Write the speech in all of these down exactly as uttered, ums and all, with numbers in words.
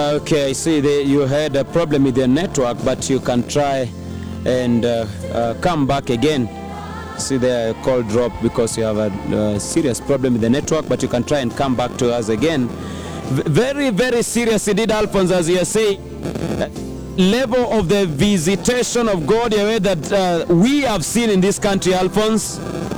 Okay, I see that you had a problem with your network, but you can try and uh, uh, come back again. See the call drop because you have a uh, serious problem with the network, but you can try and come back to us again. V very, very serious indeed, Alphonse, as you say. Uh, level of the visitation of God Yahweh that uh, we have seen in this country, Alphonse.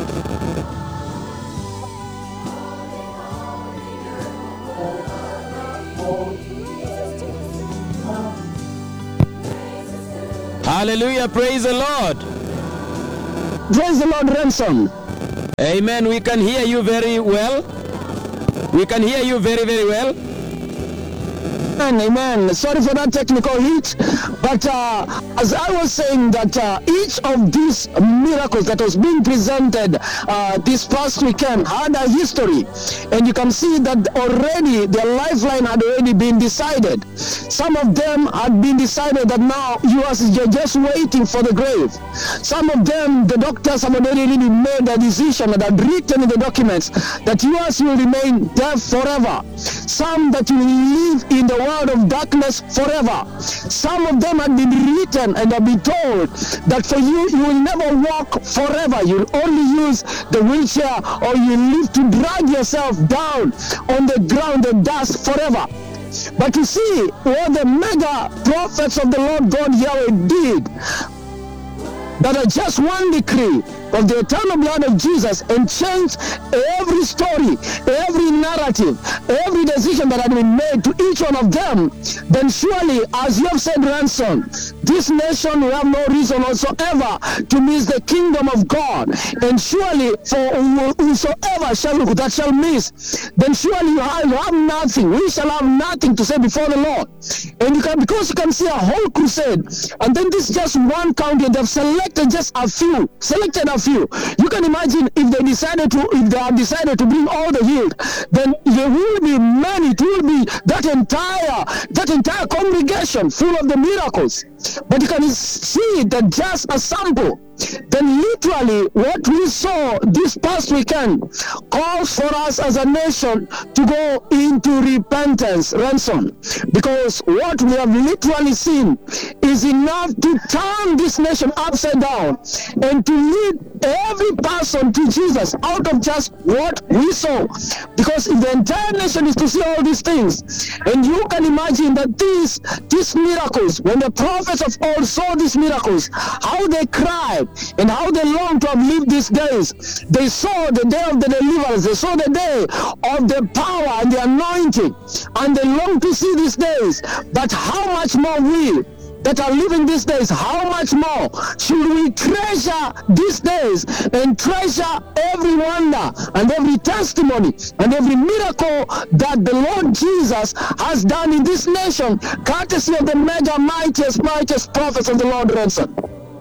Hallelujah, praise the Lord. Praise the Lord, Ransom. Amen. We can hear you very well. We can hear you very, very well. Amen, amen. Sorry for that technical hit, but uh, as I was saying that uh, each of these miracles that was being presented uh, this past weekend had a history, and you can see that already their lifeline had already been decided. Some of them had been decided that now U S is just waiting for the grave. Some of them, the doctors have already really made a decision that had written in the documents that U S will remain deaf forever. Some that will live in the world of darkness forever. Some of them have been written and have been told that for you, you will never walk forever. You'll only use the wheelchair, or you live to drag yourself down on the ground, the dust forever. But you see what the mega prophets of the Lord God Yahweh did, that are just one decree of the eternal blood of Jesus, and change every story, every narrative, every decision that had been made to each one of them, then surely, as you have said, Ransom, this nation will have no reason whatsoever to miss the kingdom of God. And surely, for whosoever shall that shall miss, then surely you have, you have nothing. We shall have nothing to say before the Lord. And you can, because you can see a whole crusade, and then this is just one county, they've selected just a few, selected a few. You can imagine if they decided to, if they have decided to bring all the healed, then there will be many, it will be that entire, that entire congregation full of the miracles. But you can see that just a sample. Then literally what we saw this past weekend calls for us as a nation to go into repentance, Ransom, because what we have literally seen is enough to turn this nation upside down and to lead every person to Jesus out of just what we saw. Because if the entire nation is to see all these things, and you can imagine that these these miracles, when the prophets of old saw these miracles, how they cried and how they long to have lived these days. They saw the day of the deliverance, they saw the day of the power and the anointing, and they long to see these days. But how much more we that are living these days, how much more should we treasure these days and treasure every wonder and every testimony and every miracle that the Lord Jesus has done in this nation, courtesy of the mega mightiest, mightiest prophets of the Lord, Ransom.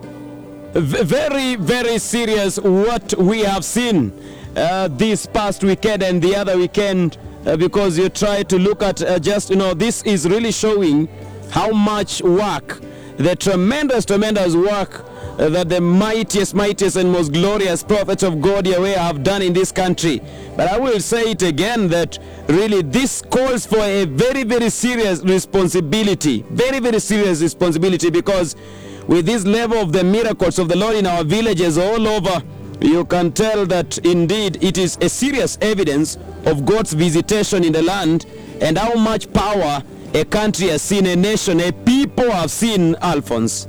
Very, very serious what we have seen uh, this past weekend and the other weekend, uh, because you try to look at uh, just, you know, this is really showing how much work, the tremendous, tremendous work uh, that the mightiest, mightiest and most glorious prophets of God Yahweh have done in this country. But I will say it again that really this calls for a very, very serious responsibility, very, very serious responsibility, because with this level of the miracles of the Lord in our villages all over, you can tell that indeed it is a serious evidence of God's visitation in the land, and how much power a country has seen, a nation, a people have seen, Alphonse.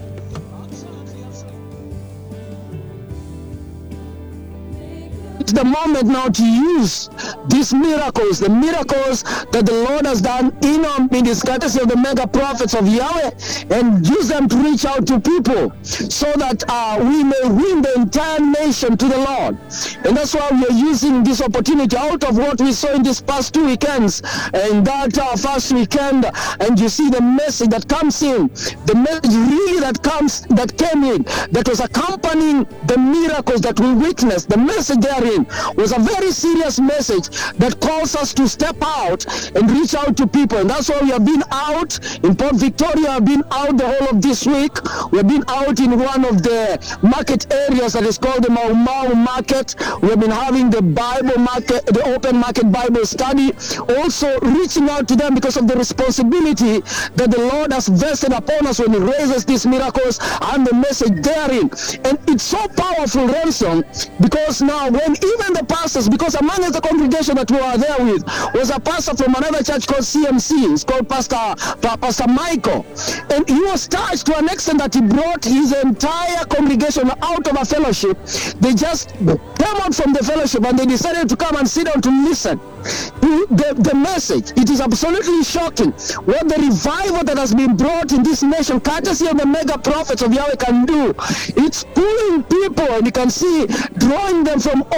It's the moment now to use these miracles, the miracles that the Lord has done in our midst, courtesy of the mega prophets of Yahweh, and use them to reach out to people so that uh, we may win the entire nation to the Lord. And that's why we are using this opportunity out of what we saw in these past two weekends and that uh, first weekend. And you see the message that comes in, the message really that comes, that came in, that was accompanying the miracles that we witnessed. The message there is therein was a very serious message that calls us to step out and reach out to people. And that's why we have been out in Port Victoria, have been out the whole of this week. We have been out in one of the market areas that is called the Mau Mau Market. We have been having the Bible market, the open market Bible study, also reaching out to them because of the responsibility that the Lord has vested upon us when He raises these miracles and the message therein. And it's so powerful, Ransom, because now when even the pastors, because among the congregation that we were there with was a pastor from another church called C M C, it's called Pastor Pa- Pastor Michael, and he was touched to an extent that he brought his entire congregation out of a fellowship. They just came out from the fellowship and they decided to come and sit down to listen to the, the message. It is absolutely shocking what the revival that has been brought in this nation, courtesy of the mega prophets of Yahweh, can do. It's pulling people, and you can see, drawing them from